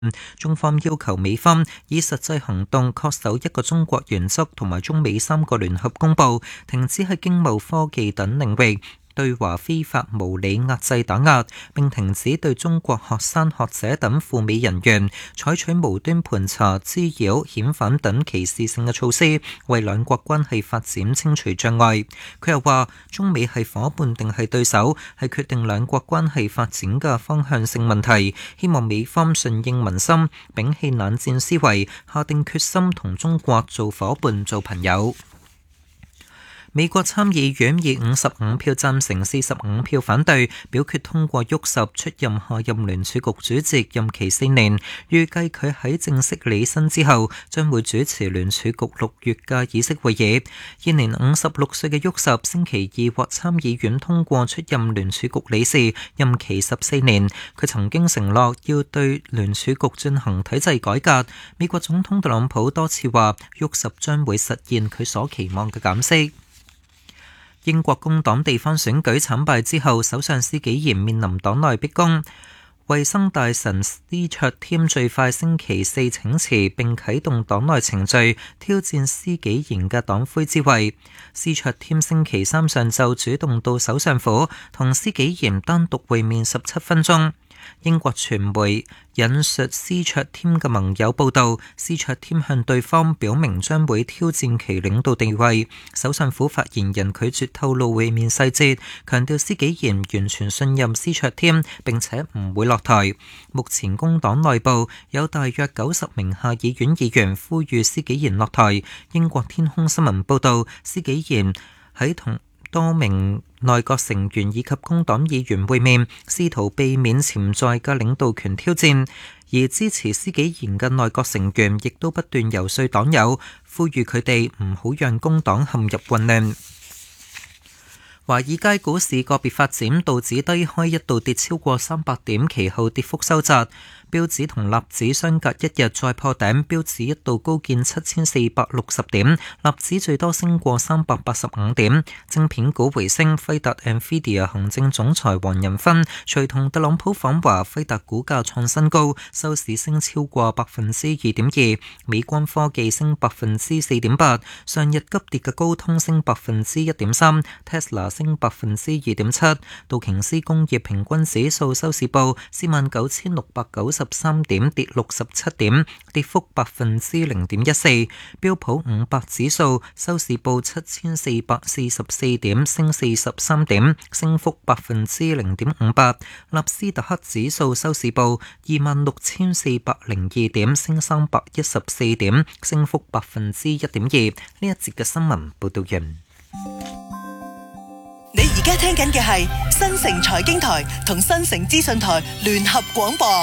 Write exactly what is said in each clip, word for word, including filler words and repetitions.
中方要求美方以實際行動恪守一個中國原則同埋中美三個聯合公報，停止喺經貿、科技等領域對華非法無理壓制打壓，並停止對中國學生學者等赴美人員採取無端盤查、滋擾、遣返等歧視性嘅措施，為兩國關係發展清除障礙。佢又話，中美係夥伴定係對手，係決定兩國關係發展嘅方向性問題，希望美方順應民心，摒棄冷戰思維，下定決心同中國做夥伴、做朋友。美國參議院以五十五票贊成、四十五票反對，表決通過沃什出任下任聯儲局主席，任期四年。預計佢喺正式履新之後，將會主持聯儲局六月嘅議息會議。現年五十六歲嘅沃什，星期二獲參議院通過出任聯儲局理事，任期十四年。佢曾經承諾要對聯儲局進行體制改革。美國總統特朗普多次話，沃什將會實現佢所期望嘅減息。英國工黨地方選舉慘敗之後，首相施紀賢面臨黨內逼宮。衛生大臣斯卓添最快星期四請辭，並啟動黨內程序，挑戰施紀賢嘅黨魁之位。斯卓添星期三上晝主動到首相府，同施紀賢單獨會面十七分鐘。英國傳媒引述斯卓添嘅盟友報道，斯卓添向對方表明將會挑戰其領導地位。首相府發言人拒絕透露會面細節，強調施紀賢完全信任斯卓添，並且唔會落台。目前工黨內部有大約九十名下議院議員呼籲施紀賢落台。英國天空新聞報道，施紀賢喺同多名內閣成員以及工黨議員會面，試圖避免潛在嘅領導權挑戰。而支持施紀賢嘅內閣成員亦都不斷遊說黨友，呼籲佢哋唔好讓工黨陷入混亂。華爾街股市個別發展，道指低開一度跌超過三百點，其後跌幅收窄。標指同納指相隔一日再破頂，標指一度高見七千四百六十點，納指最多升過三百八十五點。晶片股回升，輝達 Nvidia 行政總裁黃仁勳隨同特朗普訪華，輝達股價創新高，收市升超過百分之二點二。美光科技升百分之四點八，上日急跌嘅高通升百分之一點三 ，Tesla 升百分之二點七。道瓊斯工業平均指數收市報四萬九千六百九十十三點，跌六十七點，跌幅百分之零點一四。標普五百指數收市報七千四百四十四點，升四十三點，升幅百分之零點五八。納斯達克指數收市報二萬六千四百零二點，升三百一十四點，升幅百分之一點二。呢一節嘅新聞報道完。 你而家聽緊嘅係新城財經台同新城資訊台聯合廣播。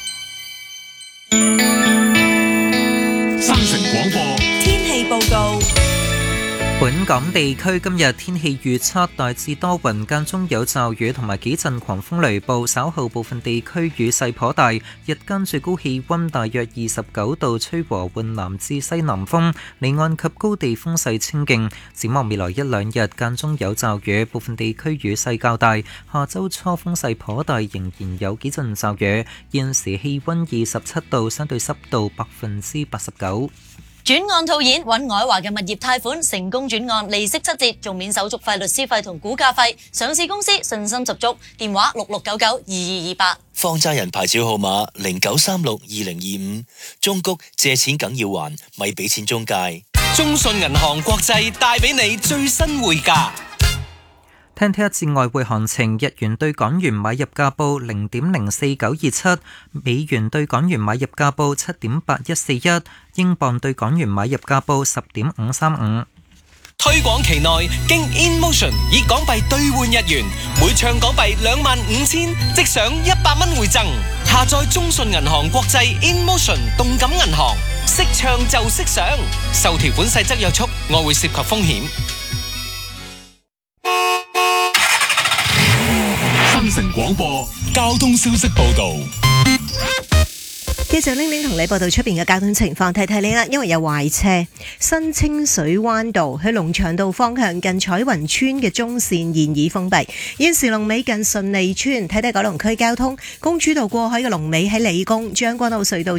新城廣播天氣報告。 本港地區今日天氣預測大致多雲，間中有驟雨同埋幾陣狂風雷暴，稍後部分地區雨勢頗大，日間最高氣溫大約二十九度，吹和緩南至西南風，離岸及高地風勢清勁。展望未來一兩日間中有驟雨，部分地區雨勢較大，下周初風勢頗大，仍然有幾陣驟雨。現時氣溫二十七度，相對濕度百分之八十九。 轉案套現揾愛華嘅物業貸款成功轉案，利息七折，仲免手續費、律師費同估價費。上市公司信心十足，電話六六九九二二二八。 放債人牌照號碼零九三六二零二五。中谷借錢梗要還，咪俾錢中介。 中信銀行國際帶俾你最新匯價。 聽聽一節外匯行情，日元對港元買入價報零點零四九二七，美元對港元買入價報七點八一四一，英鎊對港元買入價報十點五三五。 推廣期內，經 InMotion 以港幣兌換日元，每唱港幣兩萬五千，即享一百蚊回贈。下載中信銀行國際 InMotion 動感銀行，識唱就識賞。受條款細則約束，外匯涉及風險。 新城廣播交通消息報道。 繼續拎拎同你報道出邊嘅交通情況，提提你啦，因為有壞車，新清水灣道去龍翔道方向近彩雲村嘅中線現已封閉，現時龍尾近順利村，睇睇九龍區交通，公主道過海嘅龍尾喺理工，將軍澳隧道